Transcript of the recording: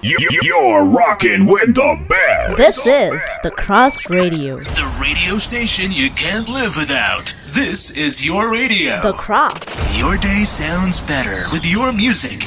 You're rocking with the best. This is The Cross Radio. The radio station you can't live without. This is your radio. The Cross. Your day sounds better with your music.